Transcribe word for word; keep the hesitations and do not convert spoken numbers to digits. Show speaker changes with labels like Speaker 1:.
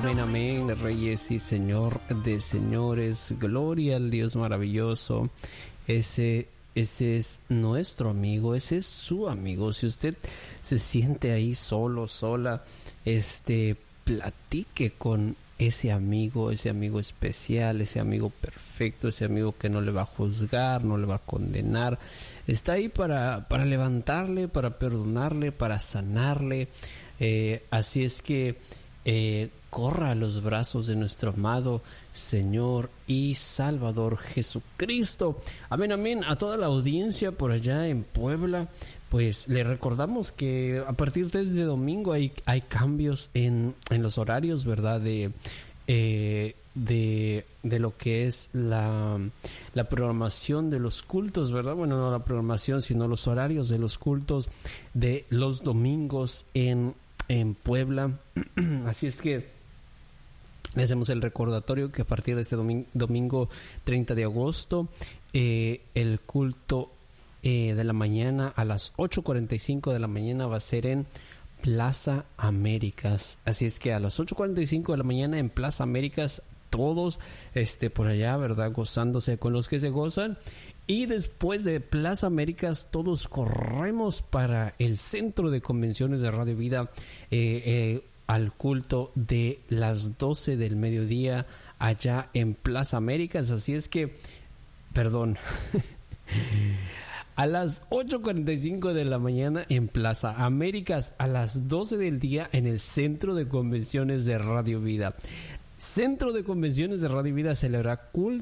Speaker 1: amén, amén, Reyes y Señor de señores, gloria al Dios maravilloso. Ese, ese es nuestro amigo, ese es su amigo. Si usted se siente ahí solo, sola, este, platique con ese amigo, ese amigo especial, ese amigo perfecto, ese amigo que no le va a juzgar, no le va a condenar. Está ahí para, para levantarle, para perdonarle, para sanarle. Eh, así es que eh, corra a los brazos de nuestro amado Señor y Salvador Jesucristo. Amén, amén. A toda la audiencia por allá en Puebla, pues le recordamos que a partir de este domingo hay, hay cambios en, en los horarios, ¿verdad? De, eh, de, de lo que es la, la programación de los cultos, ¿verdad? Bueno, no la programación, sino los horarios de los cultos de los domingos en, en Puebla. Así es que le hacemos el recordatorio que a partir de este domingo, domingo treinta de agosto, eh, el culto eh, de la mañana a las ocho cuarenta y cinco de la mañana va a ser en Plaza Américas. Así es que a las ocho cuarenta y cinco de la mañana en Plaza Américas, todos este, por allá, ¿verdad? Gozándose con los que se gozan. Y después de Plaza Américas, todos corremos para el Centro de Convenciones de Radio Vida, eh, eh, al culto de las doce del mediodía allá en Plaza Américas. Así es que, perdón, a las ocho cuarenta y cinco de la mañana en Plaza Américas, a las doce del día en el Centro de Convenciones de Radio Vida. Centro de Convenciones de Radio Vida celebrará